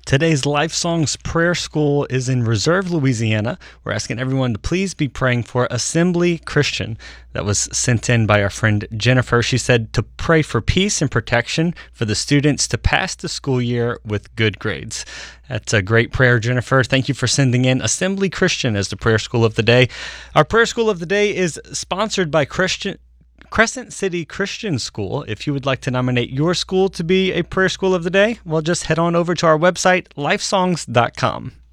Today's Life Songs Prayer School is in Reserve, Louisiana. We're asking everyone to please be praying for Assembly Christian. That was sent in by our friend Jennifer. She said to pray for peace and protection for the students to pass the school year with good grades. That's a great prayer, Jennifer. Thank you for sending in Assembly Christian as the prayer school of the day. Our prayer school of the day is sponsored by Crescent City Christian School. If you would like to nominate your school to be a prayer school of the day, well, just head on over to our website, lifesongs.com.